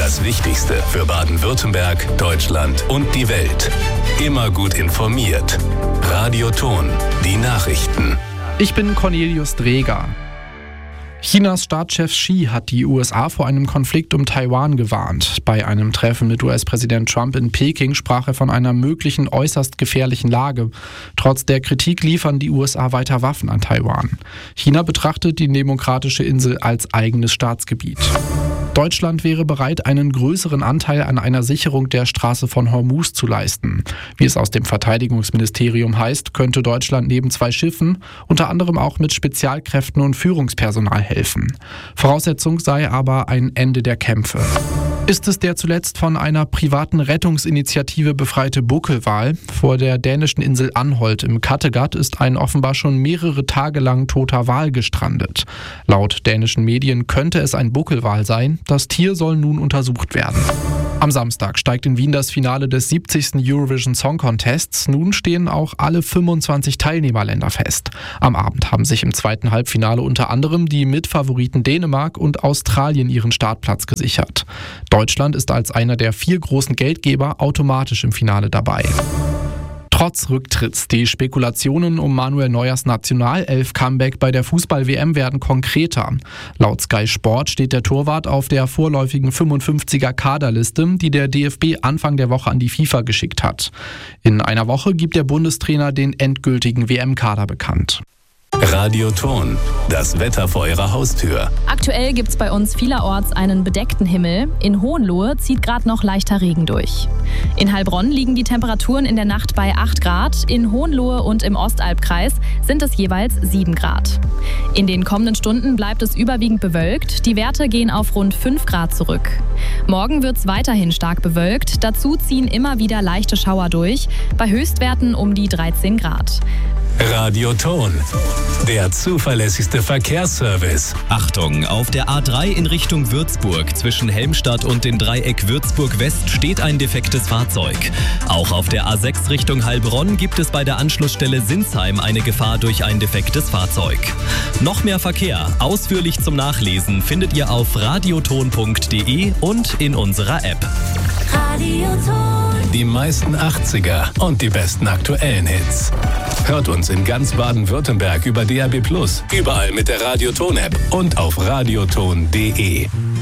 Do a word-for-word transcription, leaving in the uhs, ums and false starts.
Das Wichtigste für Baden-Württemberg, Deutschland und die Welt. Immer gut informiert. Radio Ton, die Nachrichten. Ich bin Cornelius Dreger. Chinas Staatschef Xi hat die U S A vor einem Konflikt um Taiwan gewarnt. Bei einem Treffen mit U S-Präsident Trump in Peking sprach er von einer möglichen äußerst gefährlichen Lage. Trotz der Kritik liefern die U S A weiter Waffen an Taiwan. China betrachtet die demokratische Insel als eigenes Staatsgebiet. Deutschland wäre bereit, einen größeren Anteil an einer Sicherung der Straße von Hormuz zu leisten. Wie es aus dem Verteidigungsministerium heißt, könnte Deutschland neben zwei Schiffen unter anderem auch mit Spezialkräften und Führungspersonal helfen. Voraussetzung sei aber ein Ende der Kämpfe. Ist es der zuletzt von einer privaten Rettungsinitiative befreite Buckelwal? Vor der dänischen Insel Anholt im Kattegat ist ein offenbar schon mehrere Tage lang toter Wal gestrandet. Laut dänischen Medien könnte es ein Buckelwal sein. Das Tier soll nun untersucht werden. Am Samstag steigt in Wien das Finale des siebzigsten Eurovision Song Contests. Nun stehen auch alle fünfundzwanzig Teilnehmerländer fest. Am Abend haben sich im zweiten Halbfinale unter anderem die Mitfavoriten Dänemark und Australien ihren Startplatz gesichert. Deutschland ist als einer der vier großen Geldgeber automatisch im Finale dabei. Trotz Rücktritts, die Spekulationen um Manuel Neuers Nationalelf-Comeback bei der Fußball-W M werden konkreter. Laut Sky Sport steht der Torwart auf der vorläufigen fünfundfünfziger Kaderliste, die der D F B Anfang der Woche an die FIFA geschickt hat. In einer Woche gibt der Bundestrainer den endgültigen W M-Kader bekannt. Radio Ton, das Wetter vor Ihrer Haustür. Aktuell gibt es bei uns vielerorts einen bedeckten Himmel. In Hohenlohe zieht gerade noch leichter Regen durch. In Heilbronn liegen die Temperaturen in der Nacht bei acht Grad. In Hohenlohe und im Ostalbkreis sind es jeweils sieben Grad. In den kommenden Stunden bleibt es überwiegend bewölkt. Die Werte gehen auf rund fünf Grad zurück. Morgen wird es weiterhin stark bewölkt. Dazu ziehen immer wieder leichte Schauer durch. Bei Höchstwerten um die dreizehn Grad. Radio Ton, der zuverlässigste Verkehrsservice. Achtung, auf der A drei in Richtung Würzburg zwischen Helmstadt und dem Dreieck Würzburg-West steht ein defektes Fahrzeug. Auch auf der A sechs Richtung Heilbronn gibt es bei der Anschlussstelle Sinsheim eine Gefahr durch ein defektes Fahrzeug. Noch mehr Verkehr, ausführlich zum Nachlesen, findet ihr auf radioton punkt de und in unserer App. Radioton. Die meisten achtziger und die besten aktuellen Hits. Hört uns in ganz Baden-Württemberg über D A B plus, überall mit der Radioton-App und auf radioton punkt de.